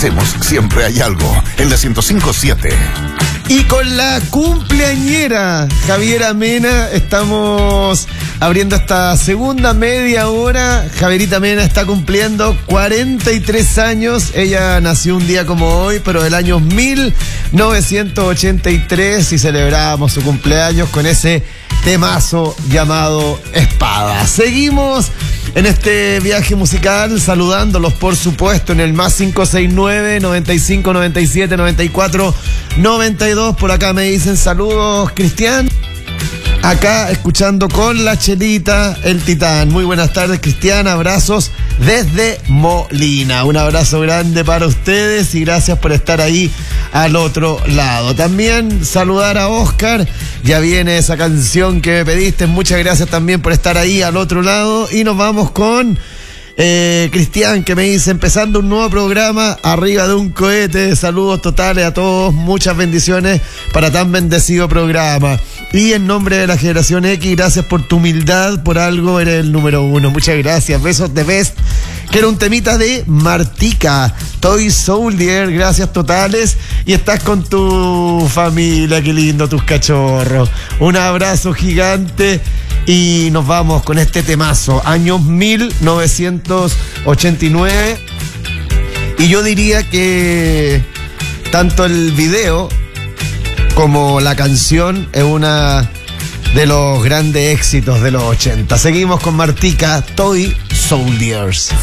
hacemos, siempre hay algo. En la 105.7. Y con la cumpleañera Javiera Mena estamos abriendo esta segunda media hora. Javierita Mena está cumpliendo 43 años. Ella nació un día como hoy, pero del año 1983, y celebramos su cumpleaños con ese temazo llamado Espada. Seguimos en este viaje musical saludándolos, por supuesto, en el más 569 95 97 94 92. Por acá me dicen saludos, Cristian. Acá escuchando con la Chelita, el Titán. Muy buenas tardes, Cristian. Abrazos desde Molina. Un abrazo grande para ustedes y gracias por estar ahí al otro lado. También saludar a Oscar. Ya viene esa canción que me pediste. Muchas gracias también por estar ahí al otro lado. Y nos vamos con Cristian, que me dice: empezando un nuevo programa, arriba de un cohete. Saludos totales a todos, muchas bendiciones para tan bendecido programa. Y en nombre de la Generación X, gracias por tu humildad, por algo eres el número uno. Muchas gracias, besos de best. Que era un temita de Martika, Toy Soldier, gracias totales. Y estás con tu familia, qué lindo, tus cachorros. Un abrazo gigante. Y nos vamos con este temazo, años 1989. Y yo diría que tanto el video como la canción es una de los grandes éxitos de los 80. Seguimos con Martika, Toy Soldiers.